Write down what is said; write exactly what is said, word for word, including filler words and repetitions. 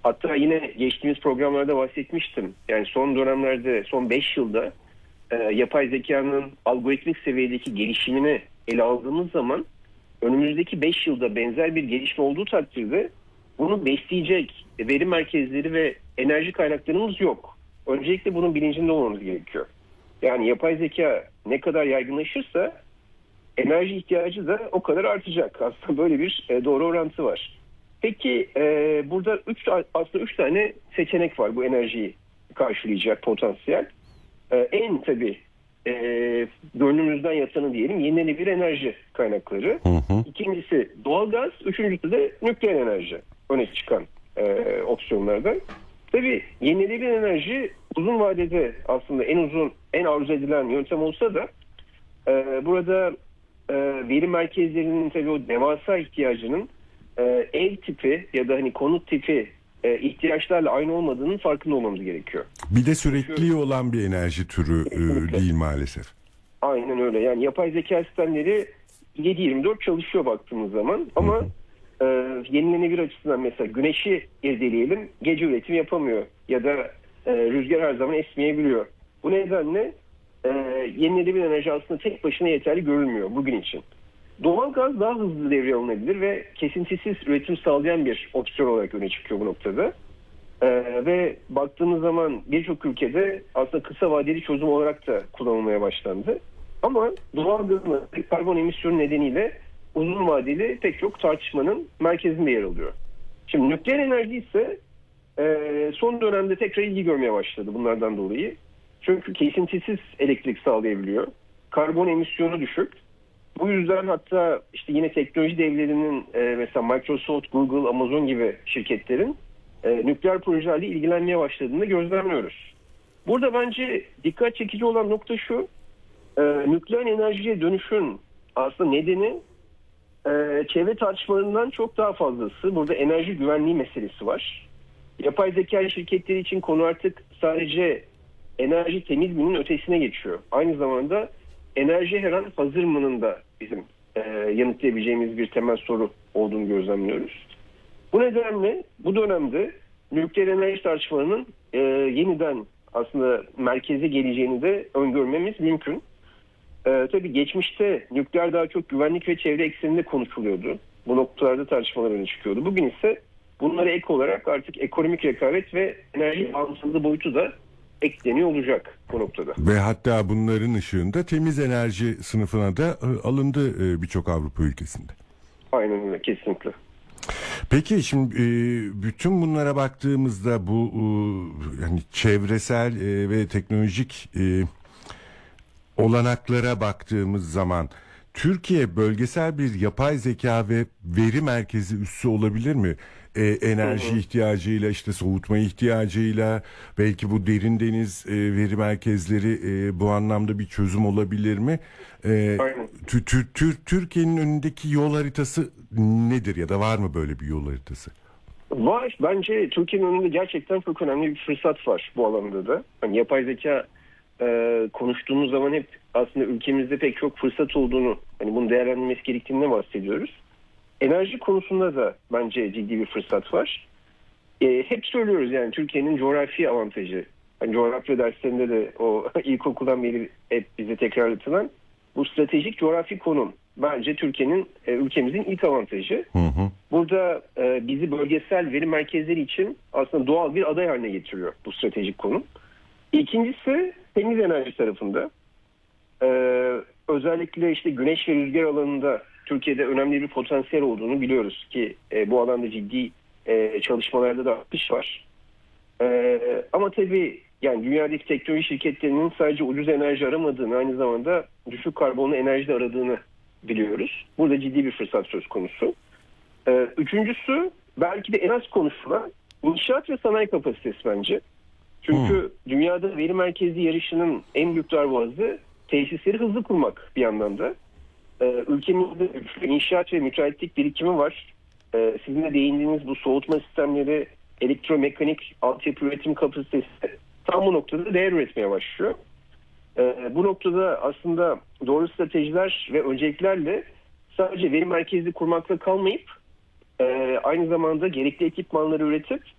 Hatta yine geçtiğimiz programlarda bahsetmiştim. Yani son dönemlerde, son beş yılda e, yapay zekanın algoritmik seviyedeki gelişimini ele aldığımız zaman önümüzdeki beş yılda benzer bir gelişme olduğu takdirde bunu besleyecek veri merkezleri ve enerji kaynaklarımız yok. Öncelikle bunun bilincinde olmamız gerekiyor. Yani yapay zeka ne kadar yaygınlaşırsa enerji ihtiyacı da o kadar artacak. Aslında böyle bir e, doğru orantı var. Peki e, burada üç, aslında üç tane seçenek var bu enerjiyi karşılayacak potansiyel. E, en tabii e, gönlümüzden yatanı diyelim yenilenebilir enerji kaynakları. Hı hı. İkincisi doğalgaz, üçüncüsü de nükleer enerji öne çıkan e, opsiyonlardan. Tabii yenilenebilir enerji uzun vadede aslında en uzun, en arzu edilen yöntem olsa da e, burada e, veri merkezlerinin tabii o devasa ihtiyacının e, ev tipi ya da hani konut tipi e, ihtiyaçlarla aynı olmadığının farkında olmamız gerekiyor. Bir de sürekli olan bir enerji türü e, değil maalesef. Aynen öyle. Yani yapay zeka sistemleri yedi yirmi dört çalışıyor baktığımız zaman ama hı hı. E, yenilenebilir açısından mesela güneşi irdeleyelim, gece üretim yapamıyor ya da e, rüzgar her zaman esmeyebiliyor. Bu nedenle e, yenilenebilir enerji aslında tek başına yeterli görülmüyor bugün için. Doğalgaz daha hızlı devreye alınabilir ve kesintisiz üretim sağlayan bir opsiyon olarak öne çıkıyor bu noktada. E, ve baktığımız zaman birçok ülkede aslında kısa vadeli çözüm olarak da kullanılmaya başlandı. Ama doğalgazın karbon emisyonu nedeniyle uzun vadeli pek çok tartışmanın merkezinde yer alıyor. Şimdi nükleer enerji ise e, son dönemde tekrar ilgi görmeye başladı bunlardan dolayı. Çünkü kesintisiz elektrik sağlayabiliyor. Karbon emisyonu düşük. Bu yüzden hatta işte yine teknoloji devlerinin e, mesela Microsoft, Google, Amazon gibi şirketlerin e, nükleer projelerle ilgilenmeye başladığını gözlemliyoruz. Burada bence dikkat çekici olan nokta şu. E, nükleer enerjiye dönüşün aslında nedeni e, çevre tartışmalarından çok daha fazlası. Burada enerji güvenliği meselesi var. Yapay zeka şirketleri için konu artık sadece enerji temiz minin ötesine geçiyor. Aynı zamanda enerji her an hazır mının da bizim e, yanıtlayabileceğimiz bir temel soru olduğunu gözlemliyoruz. Bu nedenle bu dönemde nükleer enerji tartışmalarının e, yeniden aslında merkeze geleceğini de öngörmemiz mümkün. E, tabii geçmişte nükleer daha çok güvenlik ve çevre ekseninde konuşuluyordu. Bu noktalarda tartışmalar öne çıkıyordu. Bugün ise bunlara ek olarak artık ekonomik rekabet ve enerji bağımsızlığı boyutu da ekleniyor olacak bu noktada. Ve hatta bunların ışığında temiz enerji sınıfına da e, alındı e, birçok Avrupa ülkesinde. Aynen öyle, kesinlikle. Peki şimdi e, bütün bunlara baktığımızda bu e, yani çevresel e, ve teknolojik e, olanaklara baktığımız zaman Türkiye bölgesel bir yapay zeka ve veri merkezi üssü olabilir mi? Ee, enerji hı hı. ihtiyacıyla, işte soğutma ihtiyacıyla, belki bu derin deniz e, veri merkezleri e, bu anlamda bir çözüm olabilir mi? Ee, tü, tü, tü, Türkiye'nin önündeki yol haritası nedir ya da var mı böyle bir yol haritası? Var. Bence Türkiye'nin önünde gerçekten çok önemli bir fırsat var bu alanda da. Hani yapay zeka e, konuştuğumuz zaman hep aslında ülkemizde pek çok fırsat olduğunu, hani bunun değerlendirilmesi gerektiğini bahsediyoruz. Enerji konusunda da bence ciddi bir fırsat var. E, hep söylüyoruz yani Türkiye'nin coğrafi avantajı. Yani coğrafya derslerinde de o ilkokuldan beri hep bize tekrarlatılan bu stratejik coğrafi konum. Bence Türkiye'nin, e, ülkemizin ilk avantajı. Hı hı. Burada e, bizi bölgesel veri merkezleri için aslında doğal bir aday haline getiriyor bu stratejik konum. İkincisi temiz enerji tarafında. E, özellikle işte güneş ve rüzgar alanında Türkiye'de önemli bir potansiyel olduğunu biliyoruz ki e, bu alanda ciddi e, çalışmalarda da artış var. E, ama tabii yani dünyadaki teknoloji şirketlerinin sadece ucuz enerji aramadığını, aynı zamanda düşük karbonlu enerji de aradığını biliyoruz. Burada ciddi bir fırsat söz konusu. E, üçüncüsü belki de en az konuşulan inşaat ve sanayi kapasitesi bence. Çünkü hmm. dünyada veri merkezi yarışının en büyük darboğazı tesisleri hızlı kurmak bir yandan da. Ülkemizde inşaat ve müteahhitlik birikimi var. Sizin de değindiğiniz bu soğutma sistemleri, elektromekanik altyapı üretim kapasitesi tam bu noktada değer üretmeye başlıyor. Bu noktada aslında doğru stratejiler ve önceliklerle sadece veri merkezli kurmakla kalmayıp aynı zamanda gerekli ekipmanları üretip